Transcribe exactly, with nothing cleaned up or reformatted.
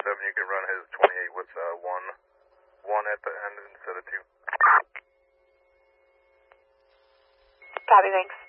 seven, you can run his twenty-eight with uh, one, one at the end instead of two. Copy, thanks.